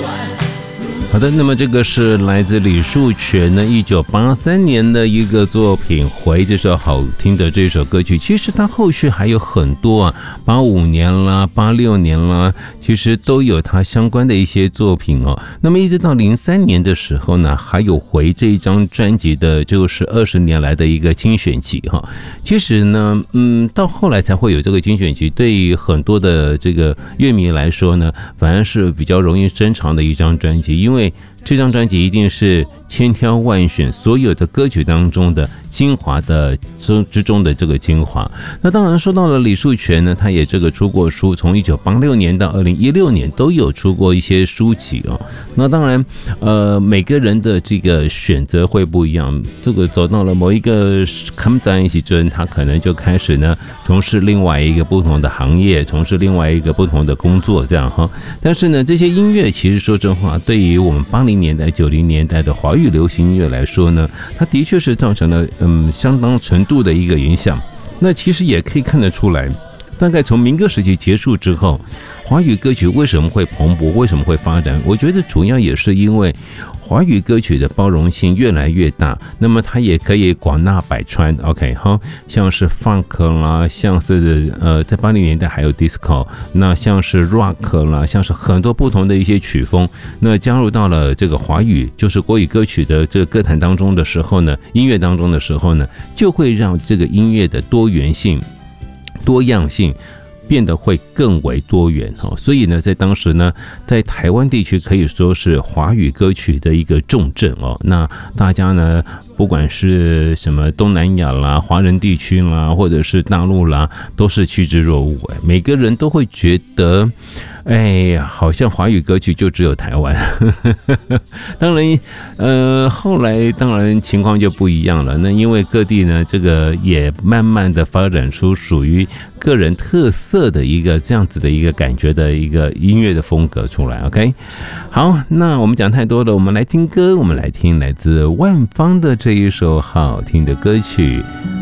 好的，那么这个是来自李树全呢1983年的一个作品《回》，这首好听的这首歌曲。其实他后续还有很多啊，85年啦，86年啦，其实都有他相关的一些作品哦。那么一直到03年的时候呢，还有《回》这一张专辑的，就是20年来的一个精选集哈。其实呢，到后来才会有这个精选集，对于很多的这个乐迷来说呢，反而是比较容易珍藏的一张专辑，因为这张专辑一定是千挑万选，所有的歌曲当中的精华的之中的这个精华。那当然说到了李树全呢，他也这个出过书，从1986年到2016年都有出过一些书籍哦。那当然，每个人的这个选择会不一样。这个走到了某一个看在一起之后，他可能就开始呢从事另外一个不同的行业，从事另外一个不同的工作，这样哈。但是呢，这些音乐其实说真话，对于我们80年代、90年代的华语流行音乐来说呢，它的确是造成了相当程度的一个影响。那其实也可以看得出来，大概从民歌时期结束之后，华语歌曲为什么会蓬勃，为什么会发展？我觉得主要也是因为华语歌曲的包容性越来越大，那么它也可以广纳百川。OK， 好，像是 funk 啦，像是在80年代还有 disco， 那像是 rock 啦，像是很多不同的一些曲风，那加入到了这个华语，就是国语歌曲的这个歌坛当中的时候呢，音乐当中的时候呢，就会让这个音乐的多元性、多样性变得会更为多元哦，所以呢，在当时呢，在台湾地区可以说是华语歌曲的一个重镇哦。那大家呢，不管是什么东南亚啦、华人地区啦，或者是大陆啦，都是趋之若鹜。每个人都会觉得，哎呀，好像华语歌曲就只有台湾。当然，后来当然情况就不一样了。那因为各地呢，这个也慢慢的发展出属于个人特色的一个这样子的一个感觉的一个音乐的风格出来。OK， 好，那我们讲太多了，我们来听歌，我们来听来自万芳的这一首好听的歌曲《